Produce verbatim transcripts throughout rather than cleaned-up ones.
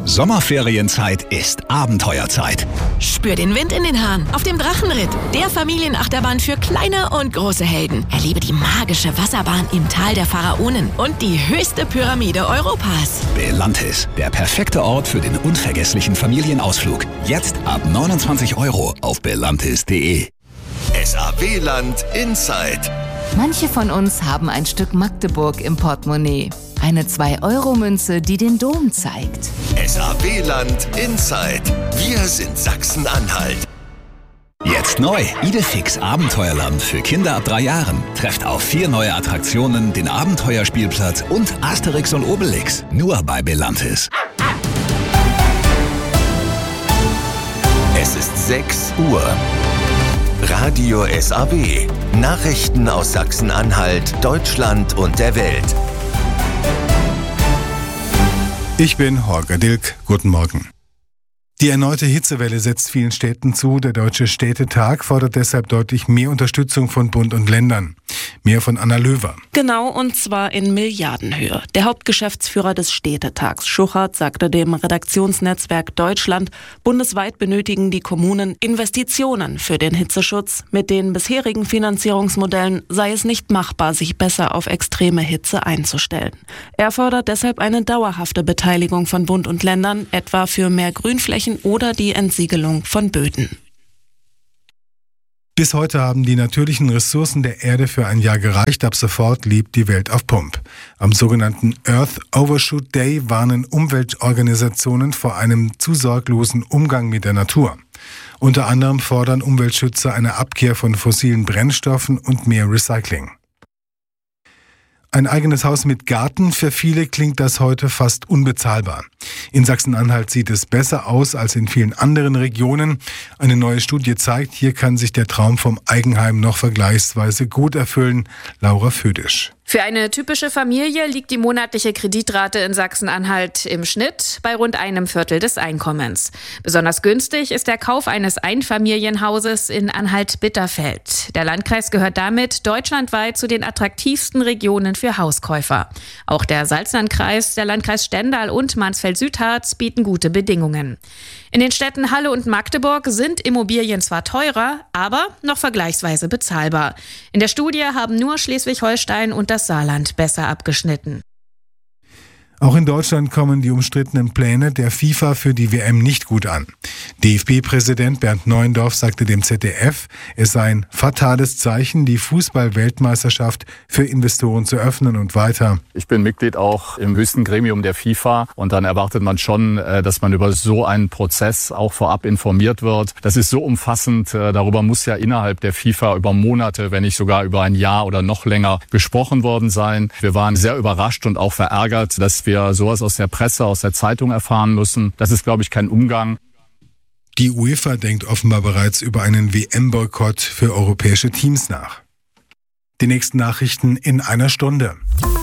Sommerferienzeit ist Abenteuerzeit. Spür den Wind in den Haaren auf dem Drachenritt, der Familienachterbahn für kleine und große Helden. Erlebe die magische Wasserbahn im Tal der Pharaonen und die höchste Pyramide Europas. Belantis, der perfekte Ort für den unvergesslichen Familienausflug. Jetzt ab neunundzwanzig Euro auf belantis punkt de. S A W-Land Inside. Manche von uns haben ein Stück Magdeburg im Portemonnaie. Eine zwei Euro Münze, die den Dom zeigt. S A W-Land Inside. Wir sind Sachsen-Anhalt. Jetzt neu. Idefix Abenteuerland für Kinder ab drei Jahren. Trefft auf vier neue Attraktionen, den Abenteuerspielplatz und Asterix und Obelix. Nur bei Belantis. Es ist sechs Uhr. Radio S A W. Nachrichten aus Sachsen-Anhalt, Deutschland und der Welt. Ich bin Holger Dilk. Guten Morgen. Die erneute Hitzewelle setzt vielen Städten zu. Der Deutsche Städtetag fordert deshalb deutlich mehr Unterstützung von Bund und Ländern. Mehr von Anna Löwer. Genau, und zwar in Milliardenhöhe. Der Hauptgeschäftsführer des Städtetags, Schuchert, sagte dem Redaktionsnetzwerk Deutschland, bundesweit benötigen die Kommunen Investitionen für den Hitzeschutz. Mit den bisherigen Finanzierungsmodellen sei es nicht machbar, sich besser auf extreme Hitze einzustellen. Er fordert deshalb eine dauerhafte Beteiligung von Bund und Ländern, etwa für mehr Grünflächen oder die Entsiegelung von Böden. Bis heute haben die natürlichen Ressourcen der Erde für ein Jahr gereicht. Ab sofort lebt die Welt auf Pump. Am sogenannten Earth Overshoot Day warnen Umweltorganisationen vor einem zu sorglosen Umgang mit der Natur. Unter anderem fordern Umweltschützer eine Abkehr von fossilen Brennstoffen und mehr Recycling. Ein eigenes Haus mit Garten, für viele klingt das heute fast unbezahlbar. In Sachsen-Anhalt sieht es besser aus als in vielen anderen Regionen. Eine neue Studie zeigt, hier kann sich der Traum vom Eigenheim noch vergleichsweise gut erfüllen. Laura Födisch. Für eine typische Familie liegt die monatliche Kreditrate in Sachsen-Anhalt im Schnitt bei rund einem Viertel des Einkommens. Besonders günstig ist der Kauf eines Einfamilienhauses in Anhalt-Bitterfeld. Der Landkreis gehört damit deutschlandweit zu den attraktivsten Regionen für Hauskäufer. Auch der Salzlandkreis, der Landkreis Stendal und Mansfeld-Südharz bieten gute Bedingungen. In den Städten Halle und Magdeburg sind Immobilien zwar teurer, aber noch vergleichsweise bezahlbar. In der Studie haben nur Schleswig-Holstein und das Saarland besser abgeschnitten. Auch in Deutschland kommen die umstrittenen Pläne der FIFA für die W M nicht gut an. D F B-Präsident Bernd Neuendorf sagte dem Z D F, es sei ein fatales Zeichen, die Fußball-Weltmeisterschaft für Investoren zu öffnen und weiter. Ich bin Mitglied auch im höchsten Gremium der FIFA und dann erwartet man schon, dass man über so einen Prozess auch vorab informiert wird. Das ist so umfassend, darüber muss ja innerhalb der FIFA über Monate, wenn nicht sogar über ein Jahr oder noch länger gesprochen worden sein. Wir waren sehr überrascht und auch verärgert, dass wir sowas aus der Presse, aus der Zeitung erfahren müssen. Das ist, glaube ich, kein Umgang. Die UEFA denkt offenbar bereits über einen W M-Boykott für europäische Teams nach. Die nächsten Nachrichten in einer Stunde.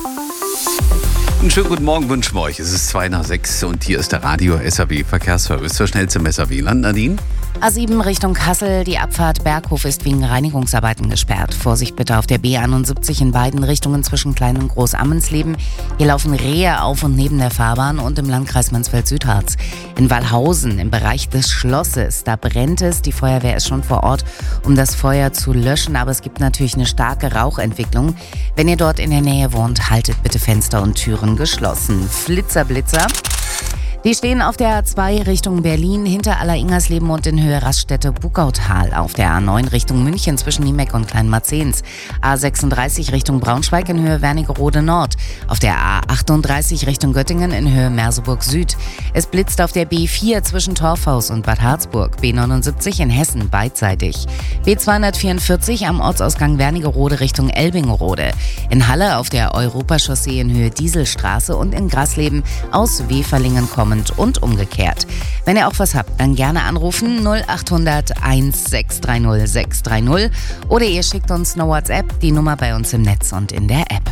Einen schönen guten Morgen wünschen wir euch. Es ist zwei nach sechs und hier ist der Radio S A W Verkehrsservice zur schnellsten S A W-Land. Nadine? A sieben Richtung Kassel, die Abfahrt Berghof ist wegen Reinigungsarbeiten gesperrt. Vorsicht bitte auf der B einundsiebzig in beiden Richtungen zwischen Klein- und Groß-Ammensleben. Hier laufen Rehe auf und neben der Fahrbahn und im Landkreis Mansfeld-Südharz. In Wallhausen im Bereich des Schlosses, da brennt es. Die Feuerwehr ist schon vor Ort, um das Feuer zu löschen, aber es gibt natürlich eine starke Rauchentwicklung. Wenn ihr dort in der Nähe wohnt, haltet bitte Fenster und Türen geschlossen. Flitzer, Blitzer. Die stehen auf der A zwei Richtung Berlin, hinter Aller-Ingersleben und in Höhe Raststätte-Bugautal. Auf der A neun Richtung München zwischen Niemeck und Kleinmarzens. A sechsunddreißig Richtung Braunschweig in Höhe Wernigerode Nord. Auf der A achtunddreißig Richtung Göttingen in Höhe Merseburg Süd. Es blitzt auf der B vier zwischen Torfhaus und Bad Harzburg. B neunundsiebzig in Hessen beidseitig. B zweihundertvierundvierzig am Ortsausgang Wernigerode Richtung Elbingerode. In Halle auf der Europachaussee in Höhe Dieselstraße und in Grasleben aus Weferlingen kommend und umgekehrt. Wenn ihr auch was habt, dann gerne anrufen null achthundert eins sechs drei null sechs drei null oder ihr schickt uns eine WhatsApp, die Nummer bei uns im Netz und in der App.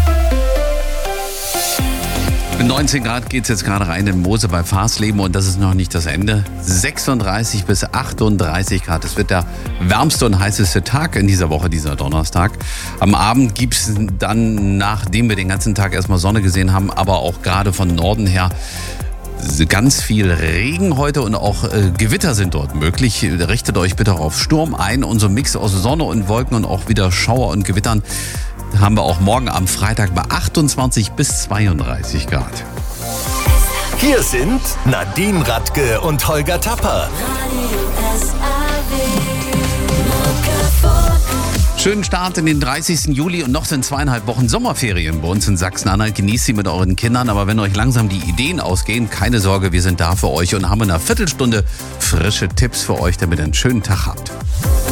Mit neunzehn Grad geht es jetzt gerade rein in Mosel bei Farsleben und das ist noch nicht das Ende. sechsunddreißig bis achtunddreißig Grad. Es wird der wärmste und heißeste Tag in dieser Woche, dieser Donnerstag. Am Abend gibt es dann, nachdem wir den ganzen Tag erstmal Sonne gesehen haben, aber auch gerade von Norden her Ganz viel Regen heute und auch äh, Gewitter sind dort möglich. Richtet euch bitte auf Sturm ein. Und so ein Mix aus Sonne und Wolken und auch wieder Schauer und Gewittern haben wir auch morgen am Freitag bei achtundzwanzig bis zweiunddreißig Grad. Hier sind Nadine Radke und Holger Tapper. Schönen Start in den dreißigsten Juli und noch sind zweieinhalb Wochen Sommerferien bei uns in Sachsen-Anhalt. Genießt sie mit euren Kindern, aber wenn euch langsam die Ideen ausgehen, keine Sorge, wir sind da für euch und haben in einer Viertelstunde frische Tipps für euch, damit ihr einen schönen Tag habt.